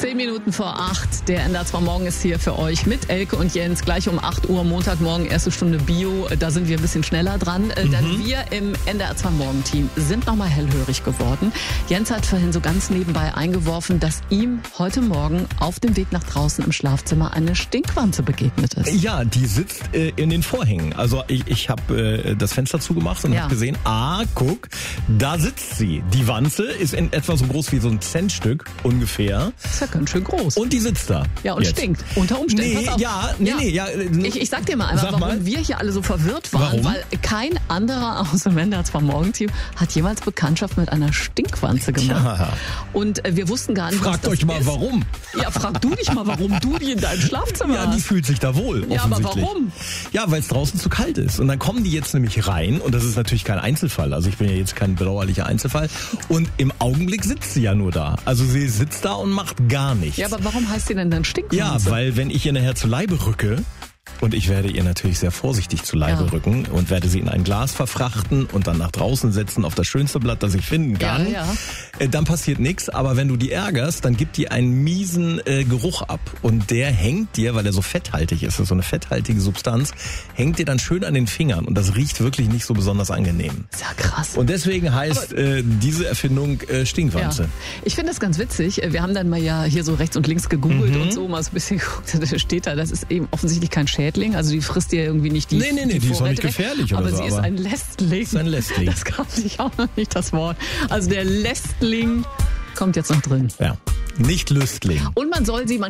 10 Minuten vor 8. Der NDR2 Morgen ist hier für euch mit Elke und Jens. Gleich um 8 Uhr, Montagmorgen, erste Stunde Bio. Da sind wir ein bisschen schneller dran. Denn wir im NDR2 Morgen-Team sind nochmal hellhörig geworden. Jens hat vorhin so ganz nebenbei eingeworfen, dass ihm heute Morgen auf dem Weg nach draußen im Schlafzimmer eine Stinkwanze begegnet ist. Ja, die sitzt in den Vorhängen. Also ich habe das Fenster zugemacht und habe gesehen, guck, da sitzt sie. Die Wanze ist in etwa so groß wie so ein Centstück ungefähr. Ist ja ganz schön groß. Und die sitzt da. Ja, und jetzt stinkt. Unter Umständen. Nee, Pass auf. Ich sag dir mal einfach, warum wir hier alle so verwirrt waren. Weil kein anderer aus dem NDR2 Morgenteam hat jemals Bekanntschaft mit einer Stinkwanze gemacht. Ja. Und wir wussten gar nicht, Fragt euch mal, warum. Ja, frag du dich mal, warum du die in deinem Schlafzimmer hast. Ja, die fühlt sich da wohl, Ja, aber warum? Ja, weil es draußen zu kalt ist. Und dann kommen die jetzt nämlich rein. Und das ist natürlich kein Einzelfall. Also ich bin ja jetzt kein bedauerlicher Einzelfall. Und im Augenblick sitzt sie ja nur da. Also sie sitzt da und macht gar nichts. Ja, aber warum heißt sie denn dann Stinkwanze? Ja, weil wenn ich ihr nachher zu Leibe rücke, und ich werde ihr natürlich sehr vorsichtig zu Leibe rücken und werde sie in ein Glas verfrachten und dann nach draußen setzen auf das schönste Blatt, das ich finden kann. Ja. Dann passiert nichts, aber wenn du die ärgerst, dann gibt die einen miesen Geruch ab und der hängt dir, weil er so fetthaltig ist, das ist so eine fetthaltige Substanz, hängt dir dann schön an den Fingern und das riecht wirklich nicht so besonders angenehm. Ist ja krass. Und deswegen heißt diese Erfindung Stinkwanze. Ja. Ich finde das ganz witzig. Wir haben dann mal ja hier so rechts und links gegoogelt und so mal so ein bisschen geguckt. Da steht da, das ist eben offensichtlich kein Schädling. Also die frisst dir irgendwie nicht die Nee, die ist auch nicht gefährlich oder so. Aber sie ist ein Lästling. Ist ein Lästling. Das kannte ich auch noch nicht, das Wort. Also der Lästling kommt jetzt noch drin. Ja, nicht Lüstling. Und man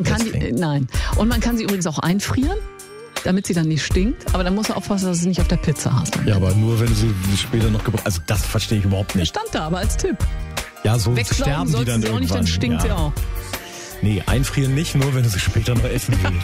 kann sie übrigens auch einfrieren, damit sie dann nicht stinkt. Aber dann musst du aufpassen, dass du sie nicht auf der Pizza hast. Ja, aber nur, wenn du sie später noch gebrauchst. Also das verstehe ich überhaupt nicht. Stand da aber als Tipp. Ja, so Wegsaugen sterben die dann sie auch irgendwann. nicht, dann stinkt sie auch. Nee, einfrieren nicht, nur wenn du sie später noch essen willst.